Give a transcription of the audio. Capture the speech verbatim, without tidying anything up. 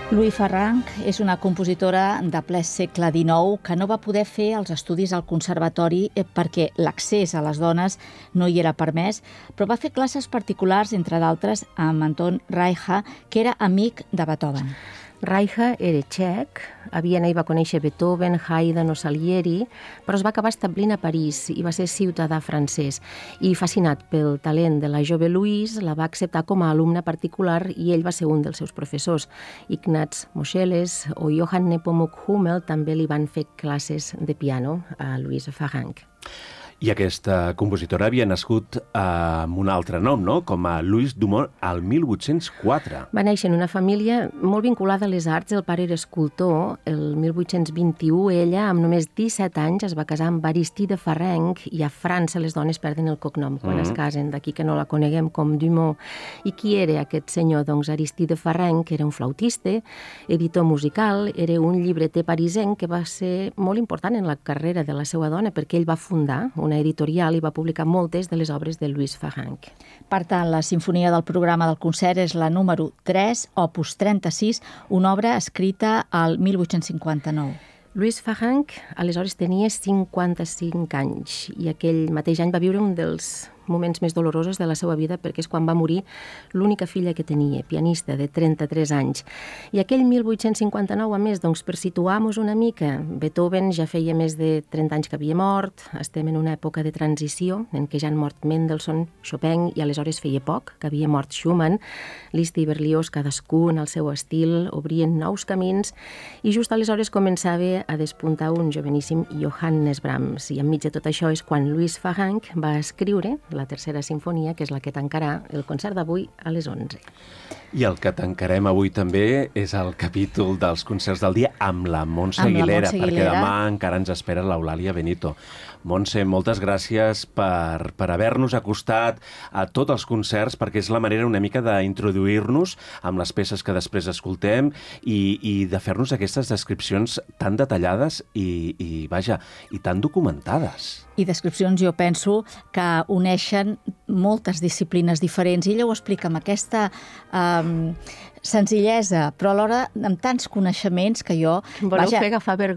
Louise Farrenc és una compositora de ple segle dinou que no va poder fer els estudis al conservatori perquè l'accés a les dones no hi era permès, però va fer classes particulars, entre d'altres, amb Anton Reicha, que era amic de Beethoven. Reicha era txec, a Viena hi va conèixer Beethoven, Haydn o Salieri, però es va acabar establint a París i va ser ciutadà francès. I fascinat pel talent de la jove Louise, la va acceptar com a alumna particular i ell va ser un dels seus professors. Ignaz Moscheles o Johann Nepomuk Hummel també li van fer classes de piano a Louise Farrenc. I aquesta compositora havia nascut amb un altre nom, no? Com a Louise Dumont al mil vuit-cents quatre. Va néixer en una família molt vinculada a les arts. El pare era escultor. El mil vuit-cents vint-i-u, ella, amb només disset anys, es va casar amb Aristide Farrenc, i a França les dones perden el cognom quan mm-hmm. es casen, d'aquí que no la coneguem com Dumont. I qui era aquest senyor? Doncs Aristide Farrenc era un flautista, editor musical, era un llibreter parisenc que va ser molt important en la carrera de la seva dona, perquè ell va fundar una editorial i va publicar moltes de les obres de Louise Farrenc. Per tant, la sinfonia del programa del concert és la número tres, opus trenta-sis, una obra escrita al mil vuit-cents cinquanta-nou. Louise Farrenc aleshores tenia cinquanta-cinc anys i aquell mateix any va viure un dels moments més dolorosos de la seva vida, perquè és quan va morir l'única filla que tenia, pianista, de trenta-tres anys. I aquell mil vuit-cents cinquanta-nou, a més, doncs, per situar-nos una mica, Beethoven ja feia més de trenta anys que havia mort, estem en una època de transició, en què ja han mort Mendelssohn, Chopin, i aleshores feia poc, que havia mort Schumann. Liszt i Berlioz, cadascun al seu estil, obrien nous camins, i just aleshores començava a despuntar un joveníssim Johannes Brahms. I enmig de tot això és quan Louise Farrenc va escriure la tercera sinfonia, que és la que tancarà el concert d'avui a les onze. I el que tancarem avui també és el capítol dels concerts del dia amb la Montse amb Aguilera, la Montse Aguilera, perquè demà encara ens espera l'Eulàlia Benito. Montse, moltes gràcies per, per haver-nos acostat a tots els concerts, perquè és la manera una mica d'introduir-nos amb les peces que després escoltem i, i de fer-nos aquestes descripcions tan detallades i, i, vaja, i tan documentades. I descripcions, jo penso, que uneixen moltes disciplines diferents. I ella ho explica amb aquesta um, senzillesa, però alhora amb tants coneixements que jo... Voleu vaja, fer agafar vergonya